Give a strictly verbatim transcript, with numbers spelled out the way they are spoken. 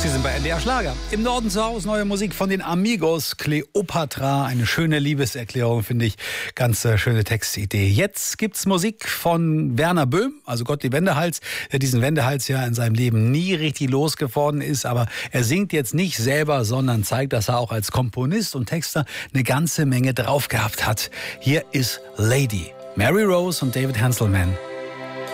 Sie sind bei N D R Schlager. Im Norden zu Hause neue Musik von den Amigos. Kleopatra, eine schöne Liebeserklärung, finde ich. Ganz äh, schöne Textidee. Jetzt gibt's Musik von Werner Böhm, also Gottlieb Wendehals, der diesen Wendehals ja in seinem Leben nie richtig losgeworden ist. Aber er singt jetzt nicht selber, sondern zeigt, dass er auch als Komponist und Texter eine ganze Menge drauf gehabt hat. Hier ist Lady. Mary Rose und David Hanselman.